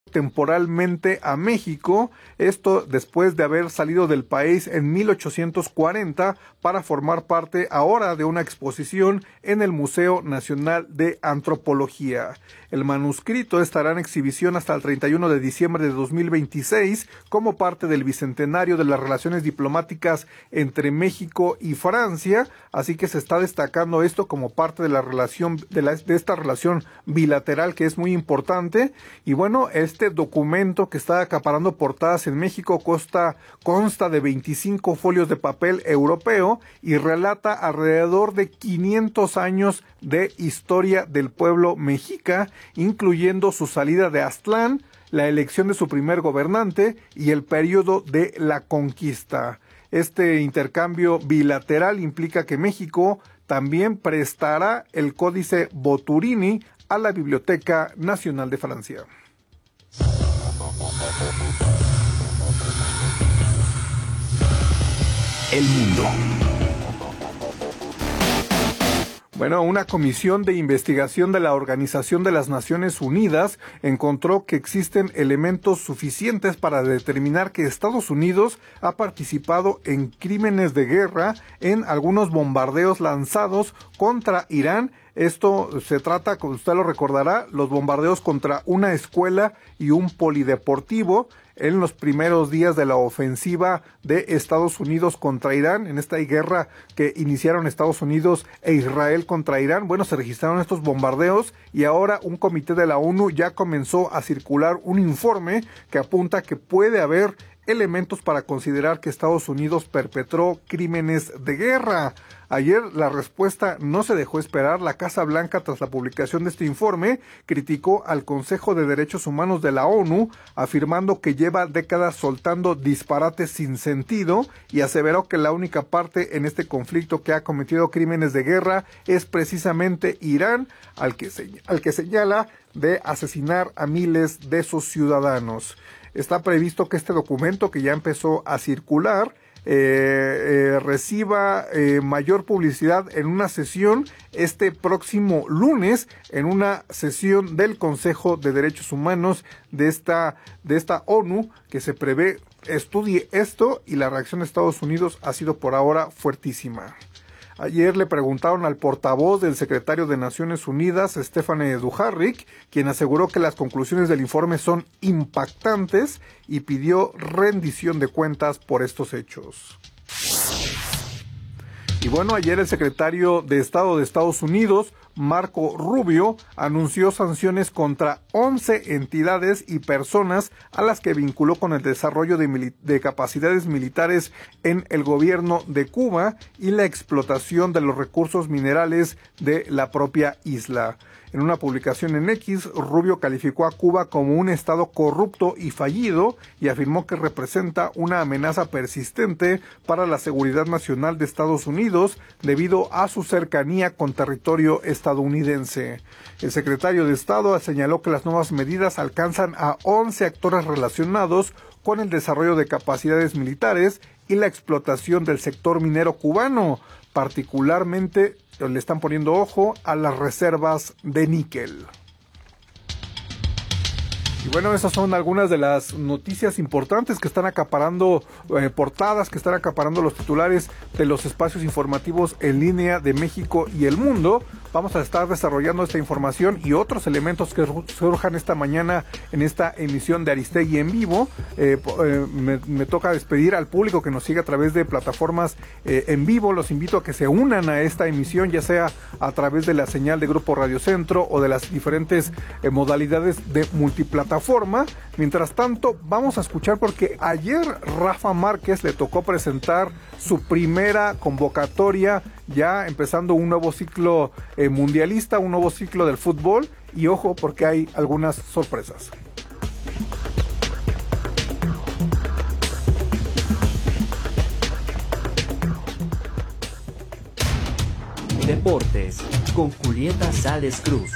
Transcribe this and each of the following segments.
temporalmente a México, esto después de haber salido del país en 1840 para formar parte ahora de una exposición en el Museo Nacional de Antropología. El manuscrito estará en exhibición hasta el 31 de diciembre de 2026 como parte del bicentenario de las relaciones diplomáticas entre México y Francia, así que se está destacando esto como parte de la relación de esta relación bilateral que es muy importante. Y bueno, este documento que está acaparando portadas en México consta de 25 folios de papel europeo y relata alrededor de 500 años de historia del pueblo mexica, incluyendo su salida de Aztlán, la elección de su primer gobernante y el periodo de la conquista. Este intercambio bilateral implica que México también prestará el Códice Boturini a la Biblioteca Nacional de Francia. El mundo. Bueno, una comisión de investigación de la Organización de las Naciones Unidas encontró que existen elementos suficientes para determinar que Estados Unidos ha participado en crímenes de guerra en algunos bombardeos lanzados contra Irán. Esto se trata, como usted lo recordará, los bombardeos contra una escuela y un polideportivo en los primeros días de la ofensiva de Estados Unidos contra Irán, en esta guerra que iniciaron Estados Unidos e Israel contra Irán. Bueno, se registraron estos bombardeos y ahora un comité de la ONU ya comenzó a circular un informe que apunta que puede haber elementos para considerar que Estados Unidos perpetró crímenes de guerra. Ayer la respuesta no se dejó esperar. La Casa Blanca, tras la publicación de este informe, criticó al Consejo de Derechos Humanos de la ONU, afirmando que lleva décadas soltando disparates sin sentido y aseveró que la única parte en este conflicto que ha cometido crímenes de guerra es precisamente Irán, al que señala de asesinar a miles de sus ciudadanos. Está previsto que este documento, que ya empezó a circular, reciba mayor publicidad en una sesión este próximo lunes, en una sesión del Consejo de Derechos Humanos de esta ONU, que se prevé estudie esto, y la reacción de Estados Unidos ha sido por ahora fuertísima. Ayer le preguntaron al portavoz del secretario de Naciones Unidas, Stéphane Dujarric, quien aseguró que las conclusiones del informe son impactantes y pidió rendición de cuentas por estos hechos. Y bueno, ayer el secretario de Estado de Estados Unidos, Marco Rubio, anunció sanciones contra 11 entidades y personas a las que vinculó con el desarrollo de capacidades militares en el gobierno de Cuba y la explotación de los recursos minerales de la propia isla. En una publicación en X, Rubio calificó a Cuba como un estado corrupto y fallido y afirmó que representa una amenaza persistente para la seguridad nacional de Estados Unidos debido a su cercanía con territorio estadounidense. El secretario de Estado señaló que las nuevas medidas alcanzan a 11 actores relacionados con el desarrollo de capacidades militares y la explotación del sector minero cubano, particularmente le están poniendo ojo a las reservas de níquel. Y bueno, esas son algunas de las noticias importantes que están acaparando portadas, que están acaparando los titulares de los espacios informativos en línea de México y el mundo. Vamos a estar desarrollando esta información y otros elementos que surjan esta mañana en esta emisión de Aristegui en vivo. Me toca despedir al público que nos sigue a través de plataformas en vivo. Los invito a que se unan a esta emisión, ya sea a través de la señal de Grupo Radio Centro o de las diferentes modalidades de multiplataforma. Mientras tanto, vamos a escuchar, porque ayer Rafa Márquez le tocó presentar su primera convocatoria, ya empezando un nuevo ciclo mundialista, un nuevo ciclo del fútbol, y ojo porque hay algunas sorpresas. Deportes con Julieta Sales Cruz.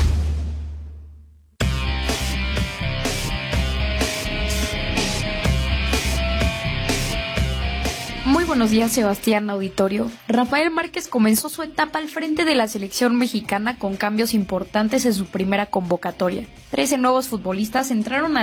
Muy buenos días, Sebastián, auditorio. Rafael Márquez comenzó su etapa al frente de la selección mexicana con cambios importantes en su primera convocatoria. 13 nuevos futbolistas entraron a